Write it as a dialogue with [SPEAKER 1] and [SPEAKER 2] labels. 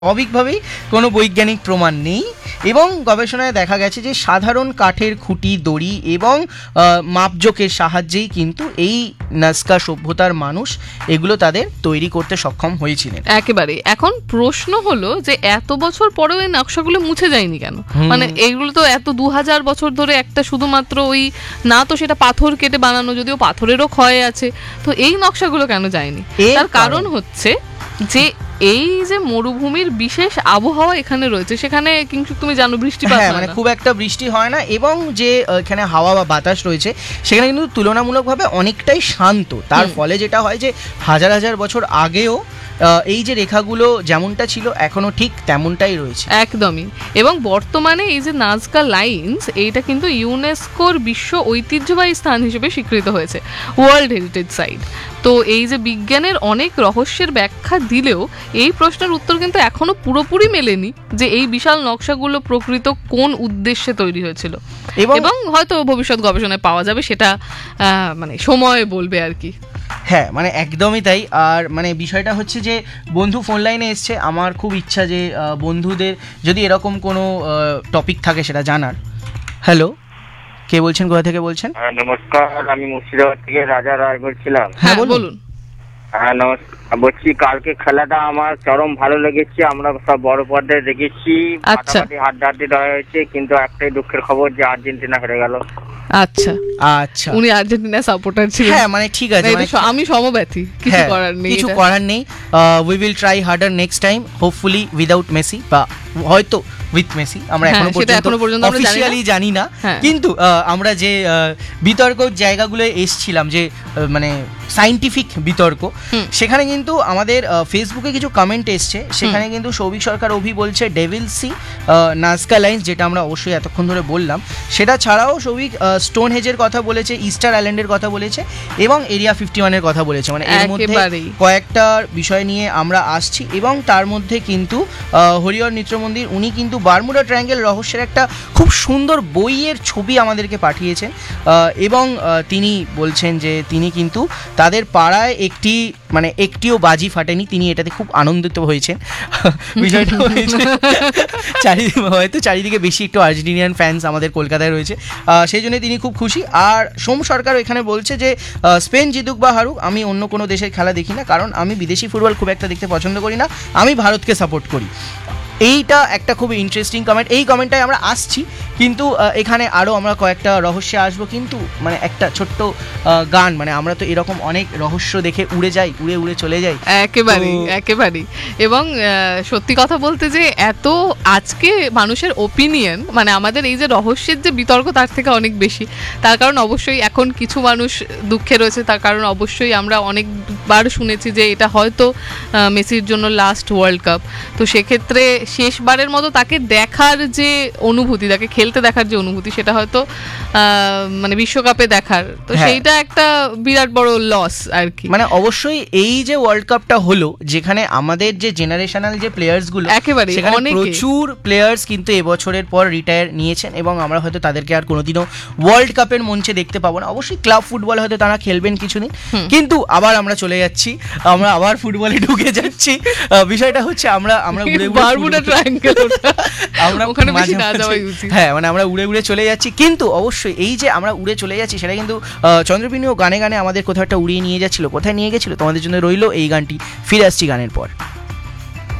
[SPEAKER 1] স্বাভাবিকভাবেই কোনো বৈজ্ঞানিক প্রমাণ নেই এবং গবেষণায় দেখা গেছে যে সাধারণ কাঠের খুঁটি, দড়ি এবং মাপজোকের সাহায্যেই কিন্তু এই নাজকা সভ্যতার মানুষ এগুলো তাদের তৈরি করতে সক্ষম হয়েছিলেন।
[SPEAKER 2] একেবারে। এখন প্রশ্ন হলো যে এত বছর পরেও এই নকশাগুলো মুছে যায়নি কেন? মানে এগুলো তো এত 2000 বছর ধরে একটা শুধুমাত্র ওই না তো সেটা পাথর কেটে বানানো, যদিও পাথরেরও ক্ষয় আছে, তো এই নকশাগুলো কেন যায়নি? তার কারণ হচ্ছে যে এই যে মরুভূমির বিশেষ আবহাওয়া এখানে রয়েছে, সেখানে কিন্তু তুমি জানো বৃষ্টিপাত হয় না,
[SPEAKER 1] মানে খুব একটা বৃষ্টি হয় না, এবং যে এখানে হাওয়া বা বাতাস রয়েছে সেখানে কিন্তু তুলনামূলকভাবে অনেকটাই শান্ত। তার ফলে যেটা হয় যে হাজার হাজার বছর আগেও এই যে রেখাগুলো যেমনটা ছিল এখনো ঠিক তেমনটাই রয়েছে।
[SPEAKER 2] একদমই। এবং বর্তমানে এই যে নাজকা লাইন্স, এইটা কিন্তু ইউনেস্কোর বিশ্ব ঐতিহ্যবাহী স্থান হিসেবে স্বীকৃত হয়েছে, ওয়ার্ল্ড হেরিটেজ সাইট। তো এই যে বিজ্ঞানের অনেক রহস্যের ব্যাখ্যা দিলেও এই প্রশ্নের উত্তর কিন্তু এখনো পুরোপুরি মেলেনি যে এই বিশাল নকশাগুলো প্রকৃত কোন উদ্দেশ্যে তৈরি হয়েছিল, এবং হয়তো ভবিষ্যৎ গবেষণায় পাওয়া যাবে, সেটা মানে সময় বলবে আর কি।
[SPEAKER 1] হ্যাঁ, মানে একদমই তাই। আর মানে বিষয়টা হচ্ছে যে বন্ধু ফোন লাইনে এসছে, আমার খুব ইচ্ছা যে বন্ধুদের যদি এরকম কোনো টপিক থাকে সেটা জানার। হ্যালো, কে বলছেন, কোথা থেকে বলছেন?
[SPEAKER 3] হ্যাঁ নমস্কার, আমি মুর্শিদাবাদ থেকে রাজা রায় বলছিলাম।
[SPEAKER 2] হ্যাঁ বলুন।
[SPEAKER 3] হ্যাঁ নমস্কার, বলছি কালকে খেলাটা আমার চরম ভালো লেগেছে, আমরা সব বড় পর্দায় দেখেছি, হাড্ডাহাড্ডি ধরা হয়েছে, কিন্তু একটাই দুঃখের খবর যে আর্জেন্টিনা হেরে গেল।
[SPEAKER 2] আচ্ছা আচ্ছা, উনি আর্জেন্টিনা সাপোর্টার ছিলেন।
[SPEAKER 1] হ্যাঁ মানে ঠিক আছে,
[SPEAKER 2] আমি সমব্যথী, কিছু করার নেই।
[SPEAKER 1] We will try harder next time, hopefully without Messi, বা হয়তো উইথ মেসি, আমরা এখনো পর্যন্ত অফিশিয়ালি জানি না। কিন্তু আমরা যে বিতর্ক জায়গাগুলো এসছিলাম, যে মানে সাইন্টিফিক বিতর্ক, সেখানে কিন্তু আমাদের ফেসবুকে কিছু কমেন্ট এসছে, সেখানে কিন্তু সৌভিক সরকার অভি বলছে ডেভিল সি নাজকা লাইন্স, যেটা আমরা অবশ্যই এতক্ষণ ধরে বললাম, সেটা ছাড়াও সৌভিক স্টোন হেজের কথা বলেছে, ইস্টার আইল্যান্ডের কথা বলেছে, এবং এরিয়া 51-এর কথা বলেছে। মানে এর মধ্যে কয়েকটা বিষয় নিয়ে আমরা আসছি, এবং তার মধ্যে কিন্তু হরিহর মিত্র মন্দির উনি কিন্তু বারমুডা ট্রায়াঙ্গেল রহস্যের একটা খুব সুন্দর বইয়ের ছবি আমাদেরকে পাঠিয়েছেন, এবং তিনি বলছেন যে তিনি কিন্তু তাদের পাড়ায় একটিও বাজি ফাটেনি, তিনি এটাতে খুব আনন্দিত হয়েছেন। বিষয়টা হয়েছে হয়তো চারিদিকে বেশি একটু আর্জেন্টিনিয়ান ফ্যান্স আমাদের কলকাতায় রয়েছে, সেই জন্য তিনি খুব খুশি। আর সোম সরকার এখানে বলছে যে স্পেন জিতুক বা হারুক, আমি অন্য কোনো দেশের খেলা দেখি না, কারণ আমি বিদেশি ফুটবল খুব একটা দেখতে পছন্দ করি না, আমি ভারতকে সাপোর্ট করি। এইটা একটা খুবই ইন্টারেস্টিং কমেন্ট, এই কমেন্টটাই আমরা আসছি, কিন্তু এখানে আরও আমরা কয়েকটা রহস্যে আসবো। কিন্তু মানে একটা ছোট্ট গান, মানে আমরা তো এরকম অনেক রহস্য দেখে উড়ে যাই, উড়ে চলে যাই
[SPEAKER 2] একেবারেই। এবং সত্যি কথা বলতে যে এত আজকে মানুষের ওপিনিয়ন, মানে আমাদের এই যে রহস্যের যে বিতর্ক, তার থেকে অনেক বেশি। তার কারণ অবশ্যই এখন কিছু মানুষ দুঃখে রয়েছে, তার কারণ অবশ্যই আমরা অনেকবার শুনেছি যে এটা হয়তো মেসির জন্য লাস্ট ওয়ার্ল্ড কাপ। তো সেক্ষেত্রে শেষবারের মতো তাকে দেখার যে অনুভূতি, তাকে খেলতে দেখার যে অনুভূতি, সেটা হয়তো মানে বিশ্বকাপে দেখার, তো সেইটা একটা বিরাট বড় লস আর কি।
[SPEAKER 1] মানে অবশ্যই এই যে ওয়ার্ল্ড কাপটা হলো, যেখানে আমাদের যে জেনারেশনাল যে প্লেয়ার্স গুলো,
[SPEAKER 2] একেবারে
[SPEAKER 1] প্রচুর প্লেয়ার্স কিন্তু এবছরের পর রিটায়ার নিয়েছেন, এবং আমরা হয়তো তাদেরকে আর কোনোদিনও ওয়ার্ল্ড কাপের মঞ্চে দেখতে পাবো না। অবশ্যই ক্লাব ফুটবল হয়তো তারা খেলবেন কিছুদিন, কিন্তু আবার আমরা চলে যাচ্ছি, আমরা আবার ফুটবলে ঢুকে যাচ্ছি। বিষয়টা হচ্ছে আমরা উড়ে চলে যাচ্ছি, কিন্তু অবশ্যই এই যে আমরা উড়ে চলে যাচ্ছি সেটা কিন্তু চন্দ্রবিনীও গানে গানে আমাদের কোথাও একটা উড়িয়ে নিয়ে যাচ্ছিল। কোথায় নিয়ে গেছিল, তোমাদের জন্য রইলো এই গানটি, ফিরে আসছি গানের পর।